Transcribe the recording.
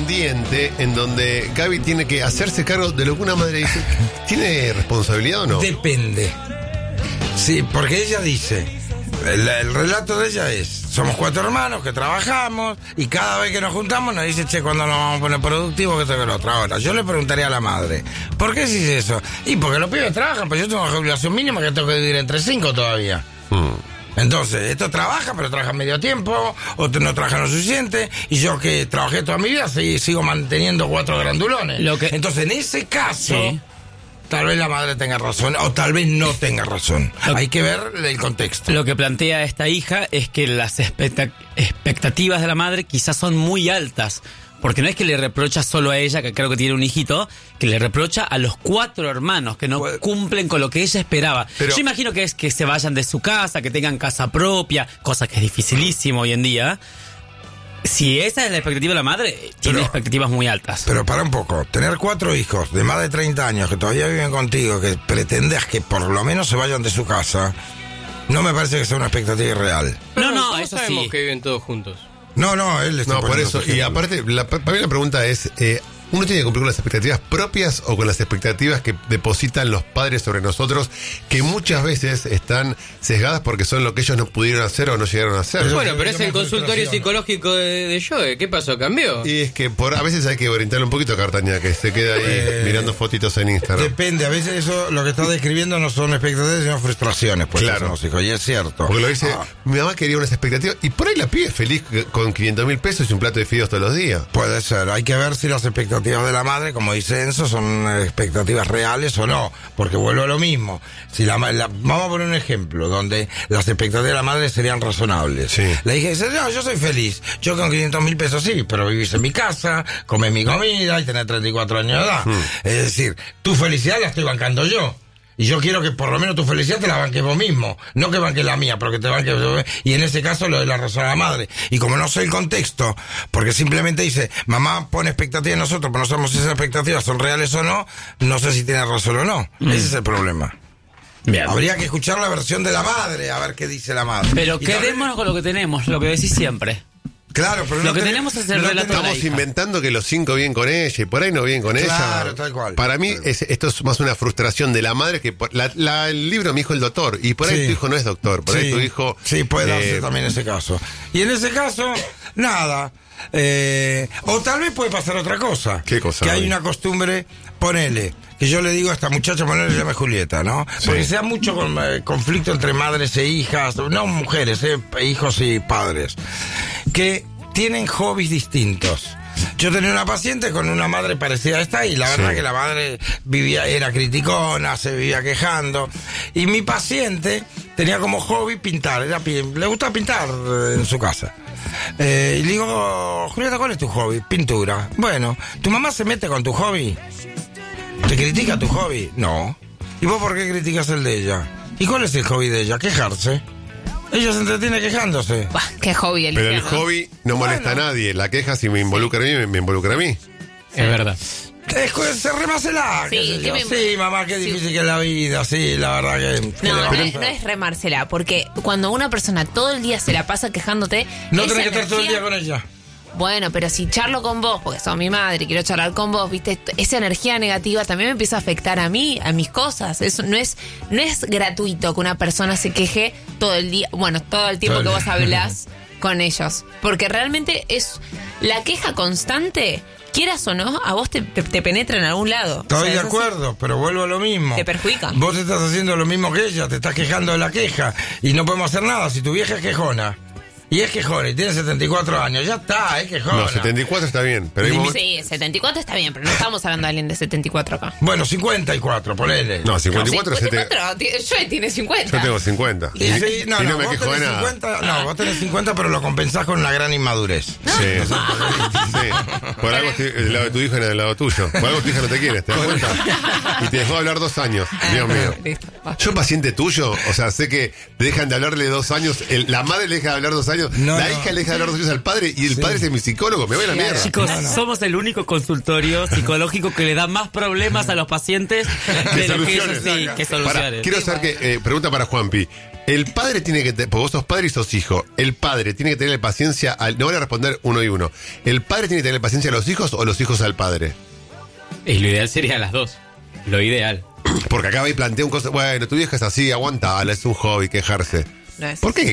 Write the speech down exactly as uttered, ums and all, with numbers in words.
pendiente en donde Gaby tiene que hacerse cargo de lo que una madre dice. ¿Tiene responsabilidad o no? Depende. Sí, porque ella dice, el, el relato de ella es, somos cuatro hermanos que trabajamos y cada vez que nos juntamos nos dice, che, ¿cuándo nos vamos a poner productivos? Que esto que lo otro. Ahora, yo le preguntaría a la madre, ¿por qué decís eso? Y porque los pibes trabajan, pero yo tengo una jubilación mínima que tengo que vivir entre cinco todavía. Hmm. Entonces, esto trabaja, pero trabaja medio tiempo, otros no trabajan lo suficiente, y yo que trabajé toda mi vida sí, sigo manteniendo cuatro grandulones. Lo que... Entonces, en ese caso, sí, tal vez la madre tenga razón, o tal vez no tenga razón. Lo... Hay que ver el contexto. Lo que plantea esta hija es que las expecta- expectativas de la madre quizás son muy altas. Porque no es que le reprocha solo a ella, que creo que tiene un hijito, que le reprocha a los cuatro hermanos que no pues, cumplen con lo que ella esperaba. Pero, yo imagino que es que se vayan de su casa, que tengan casa propia, cosa que es dificilísimo hoy en día. Si esa es la expectativa de la madre, tiene pero, expectativas muy altas. Pero para un poco, tener cuatro hijos de más de treinta años que todavía viven contigo, que pretendes que por lo menos se vayan de su casa, no me parece que sea una expectativa irreal. No, no, no eso sabemos sí. que viven todos juntos. No, no, él está No, por eso. Y aparte, la, para mí la pregunta es, eh, ¿uno tiene que cumplir con las expectativas propias o con las expectativas que depositan los padres sobre nosotros, que muchas veces están sesgadas porque son lo que ellos no pudieron hacer o no llegaron a hacer? Bueno, pero es el consultorio psicológico de, de Joe. ¿Qué pasó? ¿Cambió? Y es que por a veces hay que orientarle un poquito a Cartaña, que se queda ahí eh, mirando fotitos en Instagram. Depende, a veces eso, lo que está describiendo no son expectativas, sino frustraciones. Pues claro. Los hijos, y es cierto. Porque lo dice, ah. mi mamá quería unas expectativas, y por ahí la pibe feliz con quinientos mil pesos y un plato de fideos todos los días. Puede ser, hay que ver si las expectativas de la madre, como dice Enzo, son expectativas reales o no, porque vuelvo a lo mismo. Si la, la vamos a poner un ejemplo donde las expectativas de la madre serían razonables. Sí. La hija dice, no, yo soy feliz, yo con quinientos mil pesos sí, pero vivís en mi casa, comés mi comida y tenés treinta y cuatro años de edad. Hmm. Es decir, tu felicidad la estoy bancando yo. Y yo quiero que por lo menos tu felicidad te la banques vos mismo. No que banques la mía, pero que te banques vos. Y en ese caso lo de la razón a la madre. Y como no sé el contexto, porque simplemente dice, mamá pone expectativas en nosotros, pero no sabemos si esas expectativas son reales o no, no sé si tiene razón o no. Mm. Ese es el problema. Bien. Habría que escuchar la versión de la madre, a ver qué dice la madre. Pero quedémonos con lo que tenemos, lo que decís siempre. Claro, pero lo no que ten, tenemos es el no relato estamos de la inventando que los cinco bien con ella y por ahí no bien con claro, ella. Claro, tal cual. Para mí es, esto es más una frustración de la madre que por, la, la, el libro me dijo el doctor y por ahí sí. tu hijo no es doctor, por sí. ahí tu hijo sí puede darse eh, también ese caso. Y en ese caso nada. Eh, o tal vez puede pasar otra cosa. ¿Qué cosa? Que hay una costumbre, ponele, que yo le digo a esta muchacha, ponele, se llama Julieta, ¿no? Sí. Porque se da mucho con, eh, conflicto entre madres e hijas, no mujeres, eh, hijos y padres, que tienen hobbies distintos. Yo tenía una paciente con una madre parecida a esta y la verdad sí. que la madre vivía, era criticona, se vivía quejando. Y mi paciente tenía como hobby pintar, era, le gusta pintar en su casa. Eh, y le digo, Julieta, ¿cuál es tu hobby? Pintura. Bueno, ¿tu mamá se mete con tu hobby? ¿Te critica tu hobby? No. ¿Y vos por qué criticas el de ella? ¿Y cuál es el hobby de ella? Quejarse. Ella se entretiene quejándose. Bah, qué hobby el Pero el hobby no molesta bueno. a nadie. La queja si me involucra sí. a mí, me, me involucra a mí. Sí. Es verdad. Es, se remársela. Sí, me... sí, mamá, qué difícil sí. que es la vida. Sí, la verdad que... que no, no es, no es remársela. Porque cuando una persona todo el día se la pasa quejándote... No tenés que energía... estar todo el día con ella. Bueno, pero si charlo con vos, porque sos mi madre y quiero charlar con vos, viste, esa energía negativa también me empieza a afectar a mí, a mis cosas. Eso no es, no es gratuito que una persona se queje todo el día, bueno, todo el tiempo todo que vos hablás con ellos. Porque realmente es la queja constante, quieras o no, a vos te, te, te penetra en algún lado. Estoy o sea, de acuerdo, así, pero vuelvo a lo mismo. Te perjudica. Vos estás haciendo lo mismo que ella, te estás quejando de la queja y no podemos hacer nada si tu vieja es quejona. Y es quejona y tiene setenta y cuatro años, ya está, es quejona. No, setenta y cuatro está bien. Pero sí, sí, setenta y cuatro está bien, pero no estamos hablando de alguien de setenta y cuatro acá. Bueno, cincuenta y cuatro, ponele. No, cincuenta y cuatro, no, cincuenta y cuatro setenta... Yo tiene cincuenta. Yo tengo cincuenta. Y, y, sí, no, y no, no, me vos quejo de nada. cincuenta, no, vos tenés cincuenta, pero lo compensás con una gran inmadurez. Sí, sí. Por algo estoy del lado de tu hijo y del lado tuyo. Por algo tu hija no te quiere, ¿te das cuenta? Y te dejó de hablar dos años. Dios mío. Yo, paciente tuyo, o sea, sé que te dejan de hablarle dos años, el, la madre le deja de hablar dos años, no, la no. hija le deja de hablar dos años al padre y el sí. padre es mi psicólogo, me voy a la mierda. Chicos, no, no. somos el único consultorio psicológico que le da más problemas a los pacientes que de lo que soluciones. ellos sí, que soluciones. Para, quiero sí, saber bueno. que, eh, pregunta para Juanpi, El padre tiene que, te- porque vos sos padre y sos hijo, el padre tiene que tener paciencia, al, no van a responder uno y uno, ¿el padre tiene que tener paciencia a los hijos o los hijos al padre? Y lo ideal sería las dos. Lo ideal. Porque acá va y plantea un cosa, bueno, tu vieja es así, aguanta, es un hobby, quejarse. No es ¿Por qué hay que